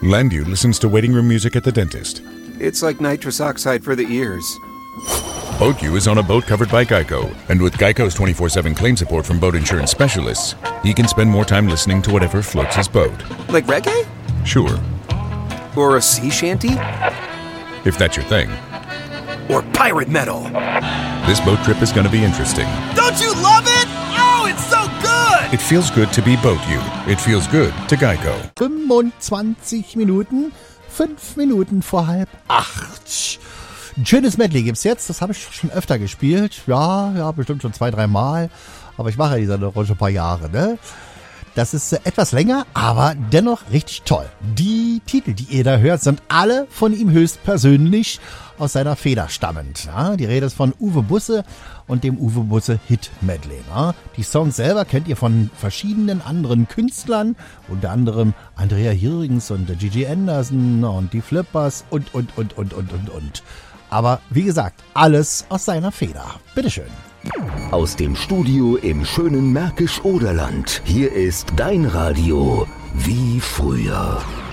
Landu listens to waiting room music at the dentist. It's like nitrous oxide for the ears. BoatU is on a boat covered by Geico. And with Geico's 24/7 claim support from boat insurance specialists, he can spend more time listening to whatever floats his boat. Like reggae? Sure. Or a sea shanty? If that's your thing. Or pirate metal? This boat trip is going to be interesting. Don't you love it? Oh, it's so good! It feels good to be BoatU. It feels good to Geico. 25 Minuten, 5 Minuten vor 7:30. Ein schönes Medley gibt's jetzt, das habe ich schon öfter gespielt. Ja, bestimmt schon 2-3 Mal. Aber ich mache ja diese Rolle schon ein paar Jahre, ne? Das ist etwas länger, aber dennoch richtig toll. Die Titel, die ihr da hört, sind alle von ihm höchstpersönlich aus seiner Feder stammend. Ja, die Rede ist von Uwe Busse und dem Uwe Busse Hit Medley. Ja, die Songs selber kennt ihr von verschiedenen anderen Künstlern, unter anderem Andrea Jürgens und Gigi Anderson und die Flippers und. Aber wie gesagt, alles aus seiner Feder. Bitteschön. Aus dem Studio im schönen Märkisch-Oderland. Hier ist dein Radio wie früher.